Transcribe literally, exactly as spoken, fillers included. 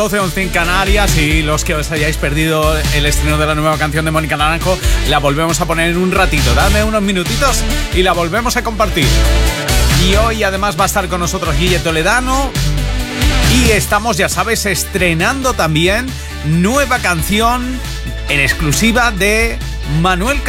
doce once en Canarias, y los que os hayáis perdido el estreno de la nueva canción de Mónica Naranjo, la volvemos a poner en un ratito. Dame unos minutitos y la volvemos a compartir. Y hoy además va a estar con nosotros Guille Toledano, y estamos, ya sabes, estrenando también nueva canción en exclusiva de Manuel Carrasco.